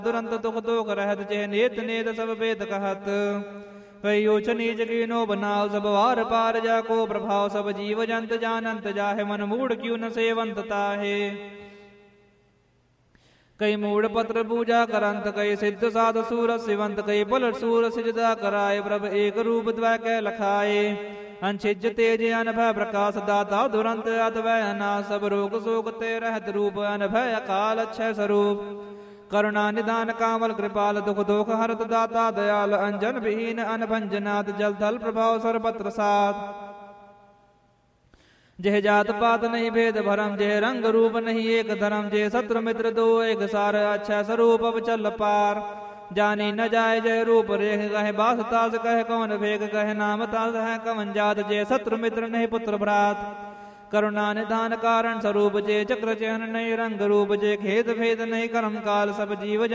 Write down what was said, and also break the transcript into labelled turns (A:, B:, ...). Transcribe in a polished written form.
A: दुरंत दुख दोख रहत जेह नेत नेत सब वेद कहत कई ऊच नीच कीनो बनाओ सब वार पार जाको प्रभाव सब जीव जंत जानंत जाहे मन मूढ़ क्यों न सेवंत ताहे कई मूढ़ पत्र पूजा करंत कई सिद्ध साध सूर शिवंत कई पलट सूर सिजदा कराए प्रभ एक रूप द्वै लखाए अंशिज तेज अनभय प्रकाश दाता दुरंत अतवय अनाश सब रोग शोक ते रहत रूप अनभय अकाल अक्षय स्वरूप करुणा निदान कामल कृपाल दुख दोख हरत दाता दयाल अंजन विहीन अनभंजनाथ जल थल प्रभाव सर्वत्र साथ जह जात पात नहीं भेद भरम जह रंग रूप नहीं एक धर्म जह शत्रु मित्र दो एक सार अक्षय स्वरूप अब चल पार जानी न जाय जय रूप रेख कहे बास तास कहे कौन भेग कहे नाम तास है कवन जात जय शत्रु मित्र नहीं पुत्र भ्रात करुणा निधान कारण स्वरूप जय चक्र चहन नहीं रंग रूप जय खेद भेद नहीं कर्म काल सब जीव